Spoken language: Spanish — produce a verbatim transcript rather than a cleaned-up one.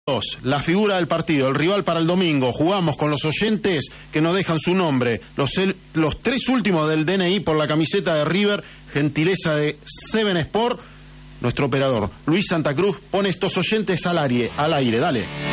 La figura del partido, el rival para el domingo. Jugamos con los oyentes que nos dejan su nombre. Los, el, los tres últimos del D N I por la camiseta de River, gentileza de Seven Sport. Nuestro operador, Luis Santa Cruz, pone estos oyentes al aire. Al aire, dale.